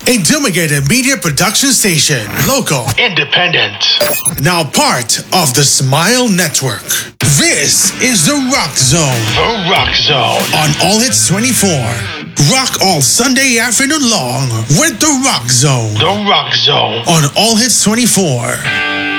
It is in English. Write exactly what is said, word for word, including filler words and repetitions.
Intimigated Media Production Station. Local. Independent. Now part of the Smile Network. This is the Rock Zone. The Rock Zone. On All Hits twenty-four. Rock all Sunday afternoon long with the Rock Zone. The Rock Zone. On All Hits twenty-four.